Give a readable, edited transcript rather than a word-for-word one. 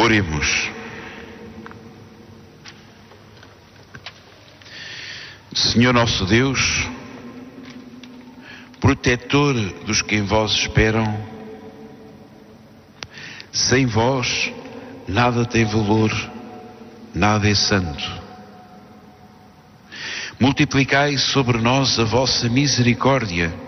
Oremos. Senhor nosso Deus, protetor dos que em vós esperam, sem vós nada tem valor, nada é santo. Multiplicai sobre nós a vossa misericórdia,